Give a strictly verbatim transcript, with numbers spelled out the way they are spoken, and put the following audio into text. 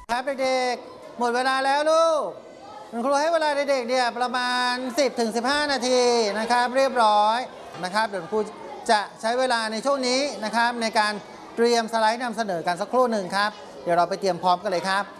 ครับเด็กๆหมดเวลาแล้วลูกคุณครูให้เวลาเด็กๆเนี่ยประมาณ สิบถึงสิบห้า นาทีนะครับเรียบร้อยนะครับเดี๋ยวครูจะใช้เวลาในช่วงนี้นะครับในการเตรียมสไลด์นำเสนอกันสักครู่หนึ่งครับเดี๋ยวเราไปเตรียมพร้อมกันเลยครับ